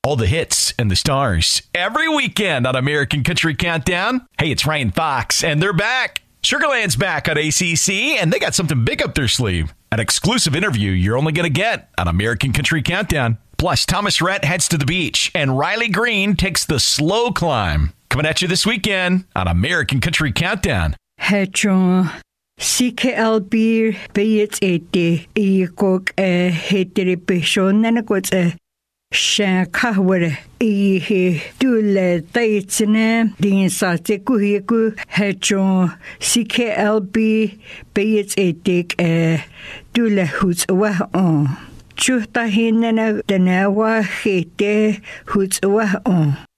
All the hits and the stars every weekend on American Country Countdown. Hey, it's Ryan Fox, and they're back. Sugarland's back on ACC, and they got something big up their sleeve. An exclusive interview you're only going to get on American Country Countdown. Plus, Thomas Rhett heads to the beach, and Riley Green takes the slow climb. Coming at you this weekend on American Country Countdown. Hey, John. CKLB Bayets 80 Ikok Heteripation Nanakots Shankaware E Dule Taitsine Din Satekuhiku Hedron CKLB Bayets 80 Dule Hoots Wah on Chuta Hinana Danawa Hete Hoots Wah on